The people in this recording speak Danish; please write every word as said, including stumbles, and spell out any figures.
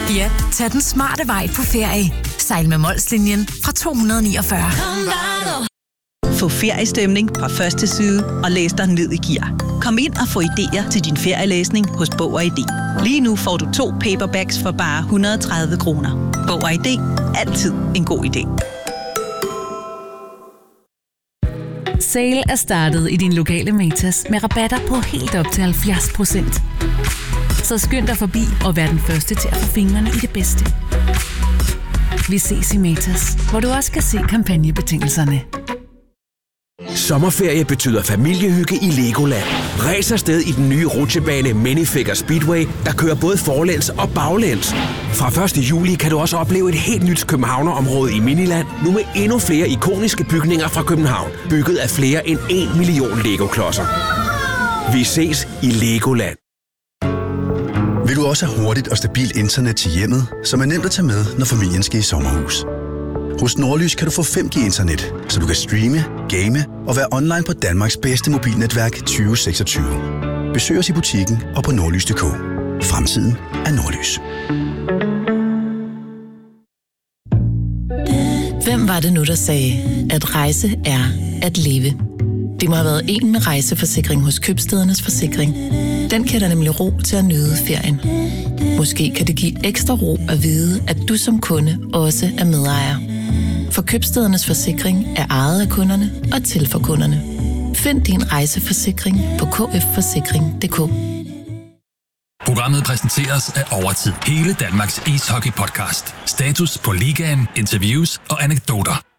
Ja, tag den smarte vej på ferie. Sejl med Molslinjen fra to hundrede og niogfyrre. Få feriestemning fra første side og læs dig ned i gear. Kom ind og få idéer til din ferielæsning hos Bog og I D. Lige nu får du to paperbacks for bare et hundrede og tredive kroner. Bog og I D. Altid en god idé. Sale er startet i din lokale Matas med rabatter på helt op til halvfjerds procent. Så skynd dig forbi og vær den første til at få fingrene i det bedste. Vi ses i Matas, hvor du også kan se kampagnebetingelserne. Sommerferie betyder familiehygge i Legoland. Ræs afsted i den nye rutsjebane Minifigure Speedway, der kører både forlæns og baglæns. Fra første juli kan du også opleve et helt nyt københavnerområde i Miniland, nu med endnu flere ikoniske bygninger fra København, bygget af flere end en million Lego-klodser. Vi ses i Legoland. Vil du også have hurtigt og stabilt internet til hjemmet, som er nemt at tage med, når familien skal i sommerhus? Hos Nordlys kan du få fem G internet, så du kan streame, game og være online på Danmarks bedste mobilnetværk tyve seksogtyve. Besøg os i butikken og på nordlys punktum d k. Fremtiden er Nordlys. Hvem var det nu, der sagde, at rejse er at leve? Det må have været en med rejseforsikring hos Købstædernes Forsikring. Den kan der nemlig ro til at nyde ferien. Måske kan det give ekstra ro at vide, at du som kunde også er medejer. For Købstædernes Forsikring er ejet af kunderne og til for kunderne. Find din rejseforsikring på k f forsikring punktum d k. Programmet præsenteres af Overtid. Hele Danmarks ishockey-podcast. Status på ligaen, interviews og anekdoter.